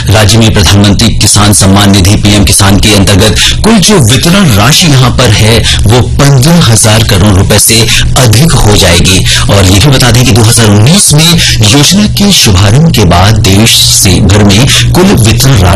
राज्य में प्रधानमंत्री किसान सम्मान निधि पीएम किसान के अंतर्गत कुल जो वितरण राशि यहाँ पर है वो 15,000 करोड़ रुपए से अधिक हो जाएगी। और ये भी बता दें कि 2019 में योजना के शुभारंभ के बाद देश से भर में कुल वितरण राशि